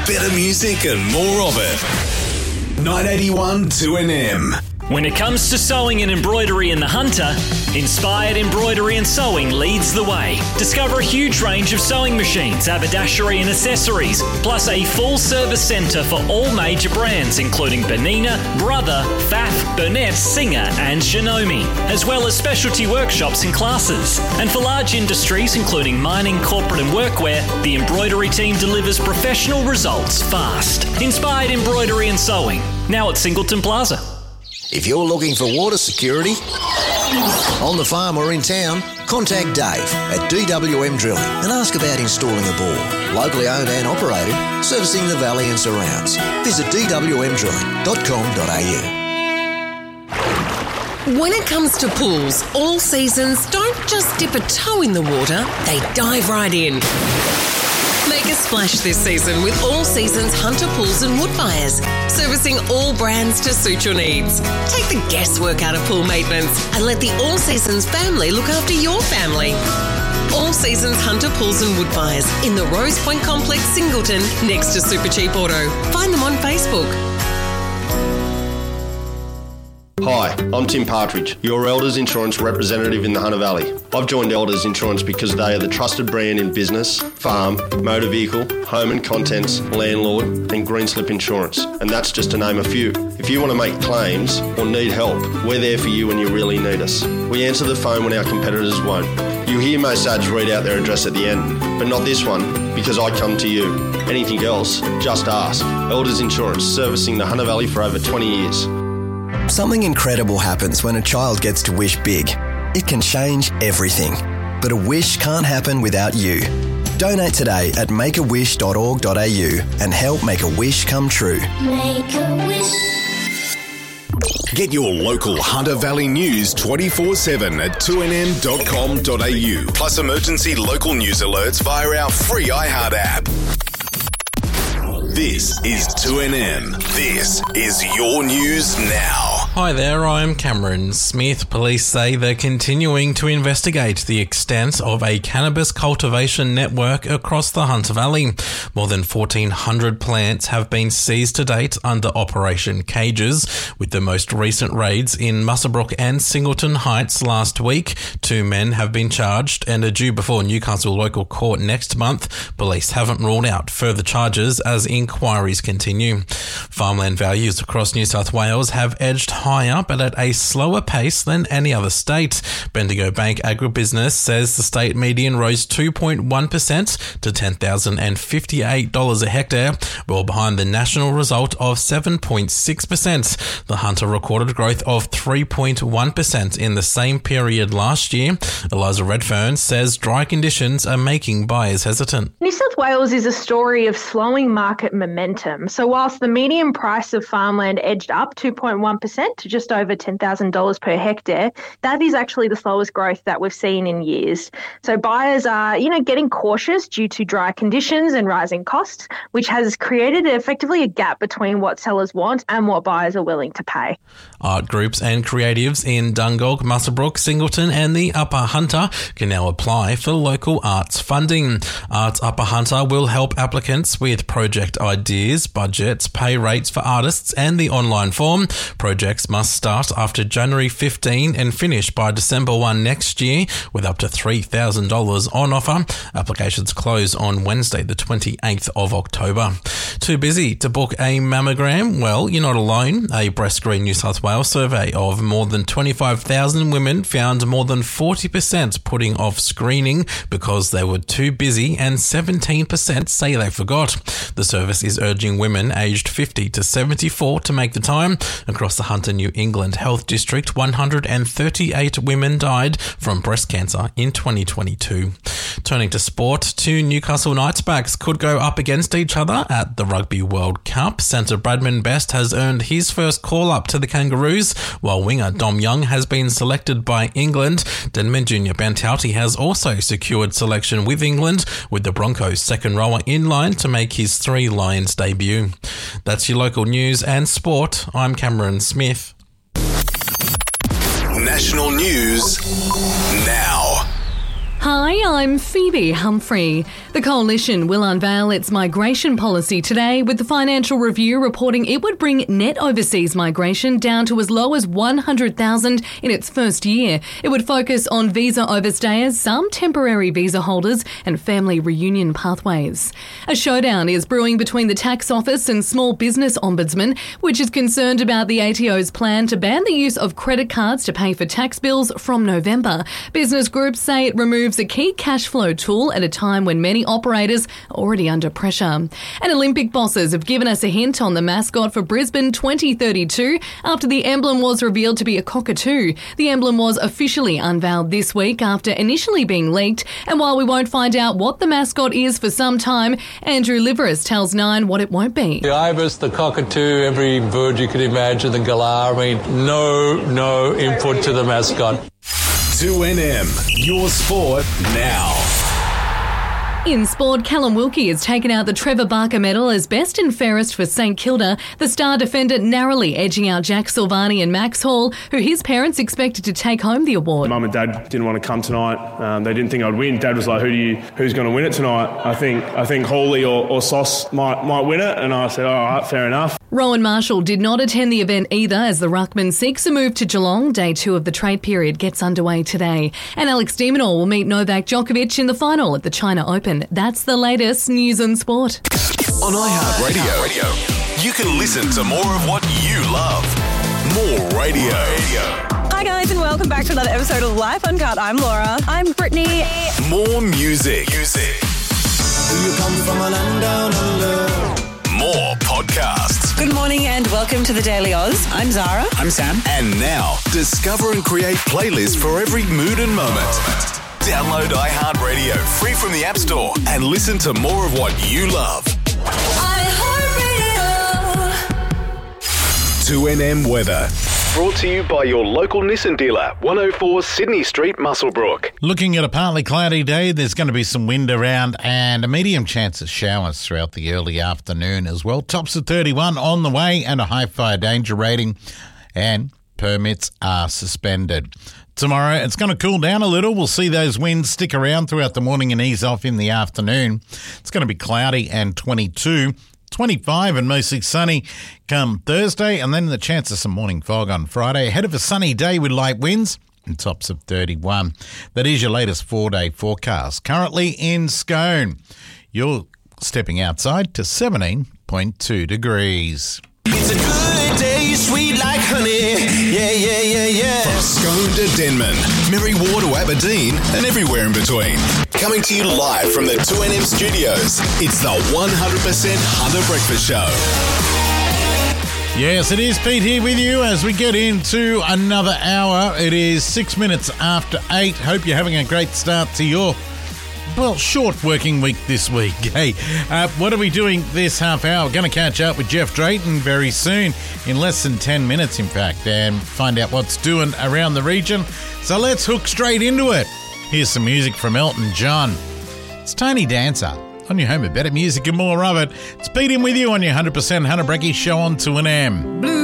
Better music and more of it. 981 2NM. When it comes to sewing and embroidery in the Hunter, Inspired Embroidery and Sewing leads the way. Discover a huge range of sewing machines, haberdashery and accessories, plus a full-service centre for all major brands including Bernina, Brother, Pfaff, Burnett, Singer and Shinomi, as well as specialty workshops and classes. And for large industries including mining, corporate and workwear, the embroidery team delivers professional results fast. Inspired Embroidery and Sewing, now at Singleton Plaza. If you're looking for water security, on the farm or in town, contact Dave at DWM Drilling and ask about installing a bore. Locally owned and operated, servicing the valley and surrounds. Visit dwmdrilling.com.au. When it comes to pools, All Seasons don't just dip a toe in the water, they dive right in. Make a splash this season with All Seasons Hunter Pools and Wood Buyers, servicing all brands to suit your needs. Take the guesswork out of pool maintenance and let the All Seasons family look after your family. All Seasons Hunter Pools and Wood Buyers in the Rose Point Complex, Singleton, next to Super Cheap Auto. Find them on Facebook. Hi, I'm Tim Partridge, your Elders Insurance representative in the Hunter Valley. I've joined Elders Insurance because they are the trusted brand in business, farm, motor vehicle, home and contents, landlord and green slip insurance. And that's just to name a few. If you want to make claims or need help, we're there for you when you really need us. We answer the phone when our competitors won't. You hear most ads read out their address at the end, but not this one, because I come to you. Anything else, just ask. Elders Insurance, servicing the Hunter Valley for over 20 years. Something incredible happens when a child gets to wish big. It can change everything. But a wish can't happen without you. Donate today at makeawish.org.au and help make a wish come true. Make a wish. Get your local Hunter Valley news 24/7 at 2nm.com.au. Plus emergency local news alerts via our free iHeart app. This is 2NM. This is your news now. Hi there, I'm Cameron Smith. Police say they're continuing to investigate the extent of a cannabis cultivation network across the Hunter Valley. More than 1,400 plants have been seized to date under Operation Cages, with the most recent raids in Muswellbrook and Singleton Heights last week. 2 men have been charged and are due before Newcastle local court next month. Police haven't ruled out further charges as inquiries continue. Farmland values across New South Wales have edged higher but at a slower pace than any other state. Bendigo Bank Agribusiness says the state median rose 2.1% to $10,058 a hectare, well behind the national result of 7.6%. The Hunter recorded growth of 3.1% in the same period last year. Eliza Redfern says dry conditions are making buyers hesitant. New South Wales is a story of slowing market momentum. So whilst the median price of farmland edged up 2.1% to just over $10,000 per hectare, that is actually the slowest growth that we've seen in years. So buyers are, getting cautious due to dry conditions and rising costs, which has created effectively a gap between what sellers want and what buyers are willing to pay. Art groups and creatives in Dungog, Muswellbrook, Singleton and the Upper Hunter can now apply for local arts funding. Arts Upper Hunter will help applicants with project ideas, budgets, pay rates for artists and the online form. Projects must start after January 15 and finish by December 1 next year with up to $3,000 on offer. Applications close on Wednesday the 28th of October. Too busy to book a mammogram? Well, you're not alone. A Breast Screen New South Wales survey of more than 25,000 women found more than 40% putting off screening because they were too busy and 17% say they forgot. The service is urging women aged 50 to 74 to make the time. Across the Hunter New England Health District, 138 women died from breast cancer in 2022. Turning to sport, 2 Newcastle Knights backs could go up against each other at the Rugby World Cup. Centre Bradman Best has earned his first call-up to the Kangaroos, while winger Dom Young has been selected by England. Denman Junior Bantouti has also secured selection with England, with the Broncos' second rower in line to make his 3 Lions debut. That's your local news and sport. I'm Cameron Smith. National news now. Hi, I'm Phoebe Humphrey. The Coalition will unveil its migration policy today, with the Financial Review reporting it would bring net overseas migration down to as low as 100,000 in its first year. It would focus on visa overstayers, some temporary visa holders, and family reunion pathways. A showdown is brewing between the Tax Office and Small Business Ombudsman, which is concerned about the ATO's plan to ban the use of credit cards to pay for tax bills from November. Business groups say it removes a key cash flow tool at a time when many operators are already under pressure. And Olympic bosses have given us a hint on the mascot for Brisbane 2032 after the emblem was revealed to be a cockatoo. The emblem was officially unveiled this week after initially being leaked, and while we won't find out what the mascot is for some time, Andrew Liveris tells Nine what it won't be. The ibis, the cockatoo, every bird you could imagine, the galah, no input to the mascot. 2NM, your sport now. In sport, Callum Wilkie has taken out the Trevor Barker medal as best and fairest for St Kilda, the star defender narrowly edging out Jack Silvani and Max Hall, who his parents expected to take home the award. Mum and Dad didn't want to come tonight. They didn't think I'd win. Dad was like, who's going to win it tonight? I think Hawley or Sauce might win it. And I said, all right, fair enough. Rowan Marshall did not attend the event either, as the ruckman seeks a move to Geelong. Day 2 of the trade period gets underway today. And Alex de Minaur will meet Novak Djokovic in the final at the China Open. That's the latest news and sport. On iHeartRadio, you can listen to more of what you love. More radio. Hi guys, and welcome back to another episode of Life Uncut. I'm Laura. I'm Brittany. More music. You come from a land down under. More podcasts. Good morning and welcome to the Daily Oz. I'm Zara. I'm Sam. And now, discover and create playlists for every mood and moment. Download iHeartRadio free from the App Store and listen to more of what you love. iHeartRadio. 2NM weather. Brought to you by your local Nissan dealer, 104 Sydney Street, Muswellbrook. Looking at a partly cloudy day, there's going to be some wind around and a medium chance of showers throughout the early afternoon as well. Tops of 31 on the way and a high fire danger rating, and permits are suspended. Tomorrow, it's going to cool down a little. We'll see those winds stick around throughout the morning and ease off in the afternoon. It's going to be cloudy and 22, 25 and mostly sunny come Thursday, and then the chance of some morning fog on Friday. Ahead of a sunny day with light winds and tops of 31. That is your latest 4-day forecast. Currently in Scone, you're stepping outside to 17.2 degrees. It's a good day, sweet like honey. Yeah. From Scone to Denman, Mary Ward to Aberdeen, and everywhere in between. Coming to you live from the 2NM studios, it's the 100% Hunter Breakfast Show. Yes, it is Pete here with you as we get into another hour. It is 6 minutes after 8. Hope you're having a great start to your short working week this week. Hey, what are we doing this half hour? We're going to catch up with Jeff Drayton very soon, in less than 10 minutes, in fact, and find out what's doing around the region. So let's hook straight into it. Here's some music from Elton John. It's Tiny Dancer on your home of better music and more of it. It's Pete in with you on your 100% Hunter Brecky show on 2NM.